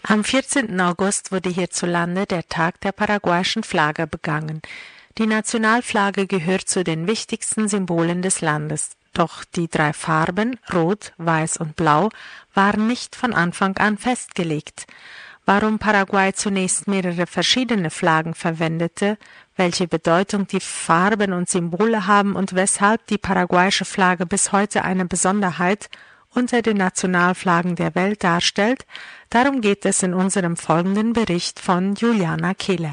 Am 14. August wurde hierzulande der Tag der paraguayischen Flagge begangen. Die Nationalflagge gehört zu den wichtigsten Symbolen des Landes. Doch die 3 Farben, Rot, Weiß und Blau, waren nicht von Anfang an festgelegt. Warum Paraguay zunächst mehrere verschiedene Flaggen verwendete, welche Bedeutung die Farben und Symbole haben und weshalb die paraguayische Flagge bis heute eine Besonderheit unter den Nationalflaggen der Welt darstellt, darum geht es in unserem folgenden Bericht von Juliana Keller.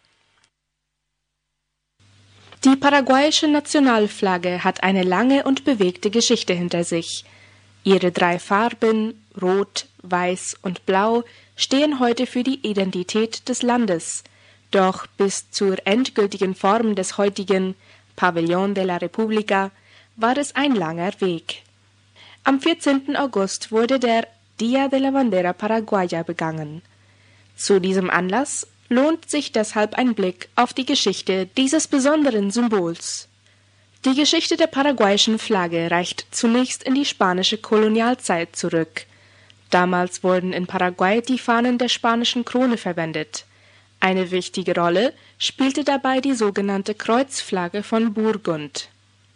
Die paraguayische Nationalflagge hat eine lange und bewegte Geschichte hinter sich. Ihre 3 Farben, Rot, Weiß und Blau, stehen heute für die Identität des Landes. Doch bis zur endgültigen Form des heutigen Pabellón de la República war es ein langer Weg. Am 14. August wurde der Día de la Bandera Paraguaya begangen. Zu diesem Anlass lohnt sich deshalb ein Blick auf die Geschichte dieses besonderen Symbols. Die Geschichte der paraguayischen Flagge reicht zunächst in die spanische Kolonialzeit zurück. Damals wurden in Paraguay die Fahnen der spanischen Krone verwendet. Eine wichtige Rolle spielte dabei die sogenannte Kreuzflagge von Burgund.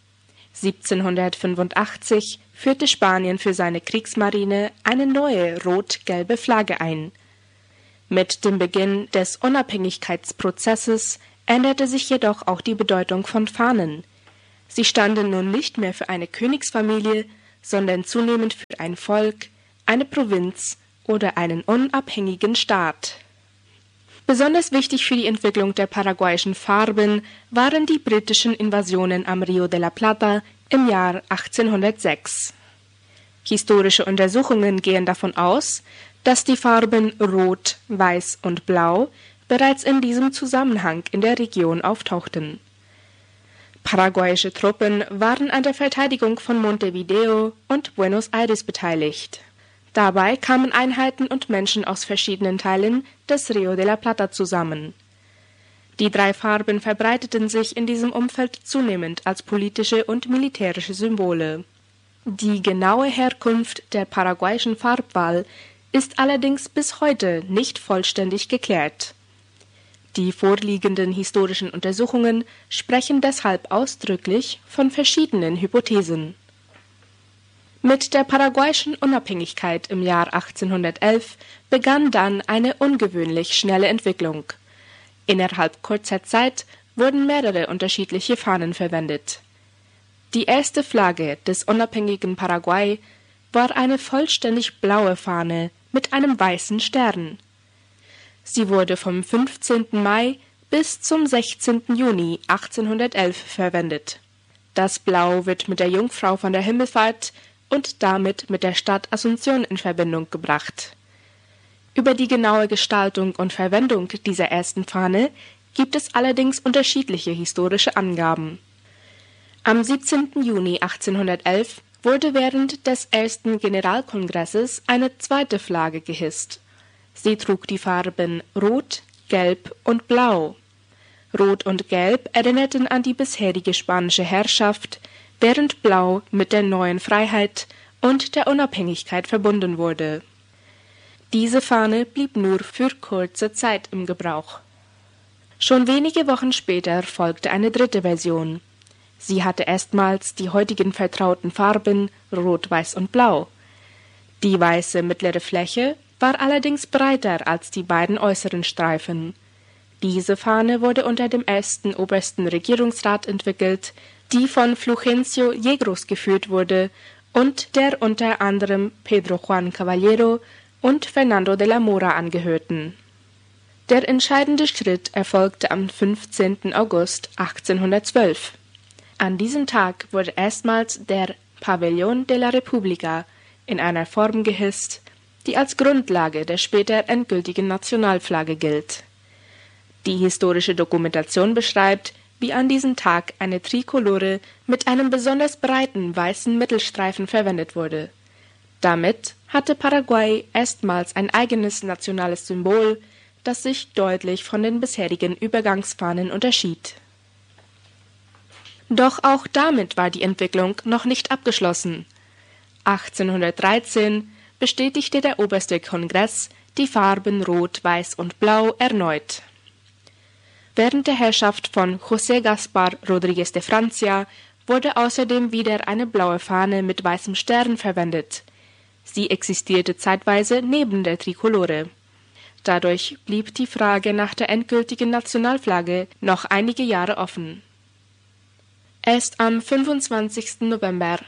1785 führte Spanien für seine Kriegsmarine eine neue rot-gelbe Flagge ein. Mit dem Beginn des Unabhängigkeitsprozesses änderte sich jedoch auch die Bedeutung von Fahnen. Sie standen nun nicht mehr für eine Königsfamilie, sondern zunehmend für ein Volk, eine Provinz oder einen unabhängigen Staat. Besonders wichtig für die Entwicklung der paraguayischen Farben waren die britischen Invasionen am Rio de la Plata im Jahr 1806. Historische Untersuchungen gehen davon aus, dass die Farben Rot, Weiß und Blau bereits in diesem Zusammenhang in der Region auftauchten. Paraguayische Truppen waren an der Verteidigung von Montevideo und Buenos Aires beteiligt. Dabei kamen Einheiten und Menschen aus verschiedenen Teilen des Rio de la Plata zusammen. Die 3 Farben verbreiteten sich in diesem Umfeld zunehmend als politische und militärische Symbole. Die genaue Herkunft der paraguayischen Farbwahl ist allerdings bis heute nicht vollständig geklärt. Die vorliegenden historischen Untersuchungen sprechen deshalb ausdrücklich von verschiedenen Hypothesen. Mit der paraguayischen Unabhängigkeit im Jahr 1811 begann dann eine ungewöhnlich schnelle Entwicklung. Innerhalb kurzer Zeit wurden mehrere unterschiedliche Fahnen verwendet. Die erste Flagge des unabhängigen Paraguay war eine vollständig blaue Fahne mit einem weißen Stern. Sie wurde vom 15. Mai bis zum 16. Juni 1811 verwendet. Das Blau wird mit der Jungfrau von der Himmelfahrt und damit mit der Stadt Asunción in Verbindung gebracht. Über die genaue Gestaltung und Verwendung dieser ersten Fahne gibt es allerdings unterschiedliche historische Angaben. Am 17. Juni 1811 wurde während des ersten Generalkongresses eine zweite Flagge gehisst. Sie trug die Farben Rot, Gelb und Blau. Rot und Gelb erinnerten an die bisherige spanische Herrschaft, während Blau mit der neuen Freiheit und der Unabhängigkeit verbunden wurde. Diese Fahne blieb nur für kurze Zeit im Gebrauch. Schon wenige Wochen später folgte eine dritte Version. Sie hatte erstmals die heutigen vertrauten Farben Rot, Weiß und Blau. Die weiße mittlere Fläche war allerdings breiter als die beiden äußeren Streifen. Diese Fahne wurde unter dem ersten obersten Regierungsrat entwickelt, die von Fulgencio Yegros geführt wurde und der unter anderem Pedro Juan Caballero und Fernando de la Mora angehörten. Der entscheidende Schritt erfolgte am 15. August 1812. An diesem Tag wurde erstmals der Pabellón de la República in einer Form gehisst, die als Grundlage der später endgültigen Nationalflagge gilt. Die historische Dokumentation beschreibt, wie an diesem Tag eine Trikolore mit einem besonders breiten weißen Mittelstreifen verwendet wurde. Damit hatte Paraguay erstmals ein eigenes nationales Symbol, das sich deutlich von den bisherigen Übergangsfahnen unterschied. Doch auch damit war die Entwicklung noch nicht abgeschlossen. 1813 bestätigte der Oberste Kongress die Farben Rot, Weiß und Blau erneut. Während der Herrschaft von José Gaspar Rodríguez de Francia wurde außerdem wieder eine blaue Fahne mit weißem Stern verwendet. Sie existierte zeitweise neben der Trikolore. Dadurch blieb die Frage nach der endgültigen Nationalflagge noch einige Jahre offen. Erst am 25. November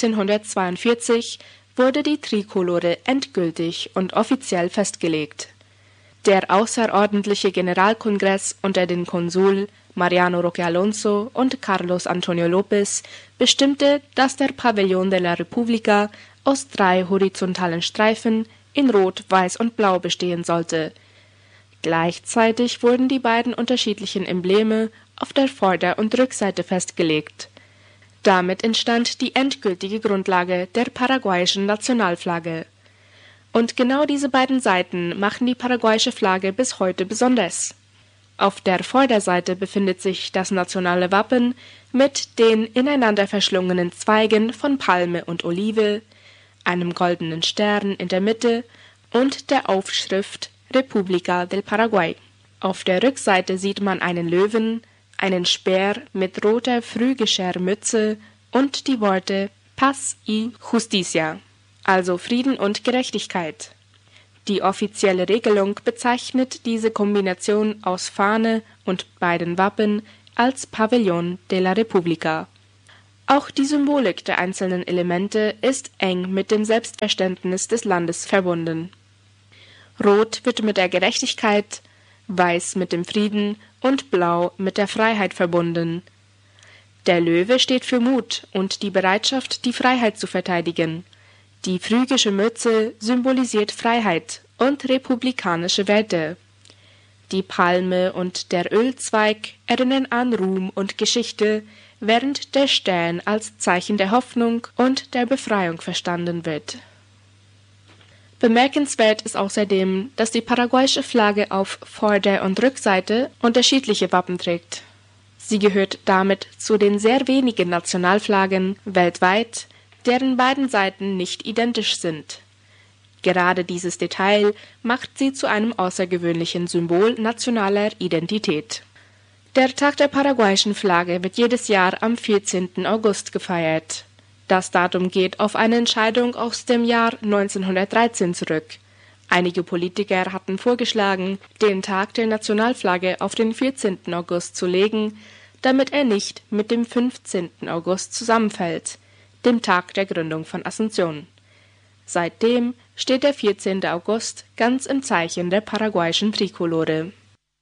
1842 wurde die Trikolore endgültig und offiziell festgelegt. Der außerordentliche Generalkongress unter den Konsul Mariano Roque Alonso und Carlos Antonio López bestimmte, dass der Pavillon de la República aus 3 horizontalen Streifen in Rot, Weiß und Blau bestehen sollte. Gleichzeitig wurden die beiden unterschiedlichen Embleme auf der Vorder- und Rückseite festgelegt. Damit entstand die endgültige Grundlage der paraguayischen Nationalflagge. Und genau diese beiden Seiten machen die paraguayische Flagge bis heute besonders. Auf der Vorderseite befindet sich das nationale Wappen mit den ineinander verschlungenen Zweigen von Palme und Olive, einem goldenen Stern in der Mitte und der Aufschrift República del Paraguay. Auf der Rückseite sieht man einen Löwen, einen Speer mit roter Frühgeschermütze und die Worte Paz y Justicia, also Frieden und Gerechtigkeit. Die offizielle Regelung bezeichnet diese Kombination aus Fahne und beiden Wappen als Pavillon de la República. Auch die Symbolik der einzelnen Elemente ist eng mit dem Selbstverständnis des Landes verbunden. Rot wird mit der Gerechtigkeit, Weiß mit dem Frieden und Blau mit der Freiheit verbunden. Der Löwe steht für Mut und die Bereitschaft, die Freiheit zu verteidigen. Die phrygische Mütze symbolisiert Freiheit und republikanische Werte. Die Palme und der Ölzweig erinnern an Ruhm und Geschichte, während der Stern als Zeichen der Hoffnung und der Befreiung verstanden wird. Bemerkenswert ist außerdem, dass die paraguayische Flagge auf Vorder- und Rückseite unterschiedliche Wappen trägt. Sie gehört damit zu den sehr wenigen Nationalflaggen weltweit, deren beiden Seiten nicht identisch sind. Gerade dieses Detail macht sie zu einem außergewöhnlichen Symbol nationaler Identität. Der Tag der paraguayischen Flagge wird jedes Jahr am 14. August gefeiert. Das Datum geht auf eine Entscheidung aus dem Jahr 1913 zurück. Einige Politiker hatten vorgeschlagen, den Tag der Nationalflagge auf den 14. August zu legen, damit er nicht mit dem 15. August zusammenfällt, dem Tag der Gründung von Asunción. Seitdem steht der 14. August ganz im Zeichen der paraguayischen Trikolore.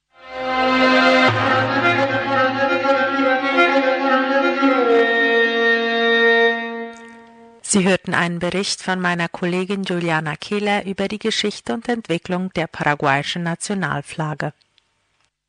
Sie hörten einen Bericht von meiner Kollegin Juliana Kehler über die Geschichte und Entwicklung der paraguayischen Nationalflagge.